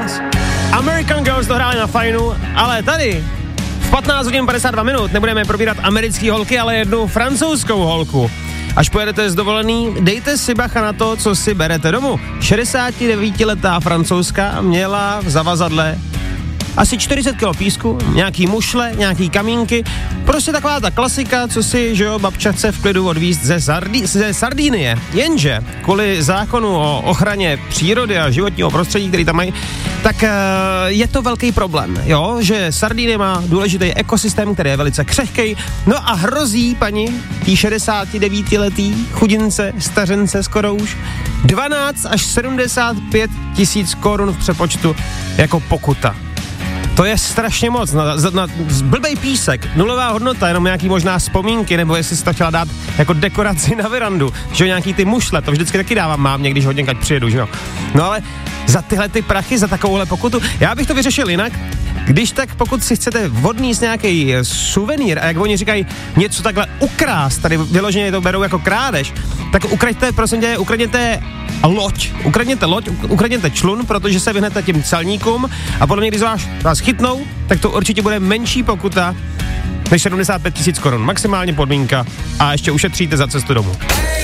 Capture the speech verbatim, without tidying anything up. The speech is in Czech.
American Girls to hráli na fajnu, ale tady v patnáct hodin padesát dva minut nebudeme probírat americký holky, ale jednu francouzskou holku. Až pojedete z dovolený, dejte si bacha na to, co si berete domů. šedesátidevítiletá Francouzka měla v zavazadle asi čtyřicet kilo písku, nějaký mušle, nějaký kamínky, prostě taková ta klasika, co si, že jo, babča chce v klidu odvízt ze, Sardí, ze Sardínie. Jenže kvůli zákonu o ochraně přírody a životního prostředí, který tam mají, tak uh, je to velký problém, jo, že Sardínie má důležitý ekosystém, který je velice křehkej, no a hrozí paní, tý šedesátidevítiletý chudince, stařence skoro už, dvanáct až sedmdesát pět tisíc korun v přepočtu jako pokuta. To je strašně moc, na, na, na blbej písek, nulová hodnota, jenom nějaký možná vzpomínky, nebo jestli si to chtěla dát jako dekoraci na verandu, že jo, nějaký ty mušle, to vždycky taky dávám mámě, když hodně kať přijedu, že jo. No ale za tyhle ty prachy, za takovouhle pokutu, já bych to vyřešil jinak, když tak pokud si chcete odníst nějaký suvenýr a jak oni říkají něco takhle ukrást, tady vyloženě to berou jako krádež, tak ukraďte, prosím tě, ukradněte loď, ukradněte loď, ukradněte člun, protože se vyhnete tím celníkům a podle mě, když vás, vás chytnou, tak to určitě bude menší pokuta než sedmdesát pět tisíc korun, maximálně podmínka a ještě ušetříte za cestu domů.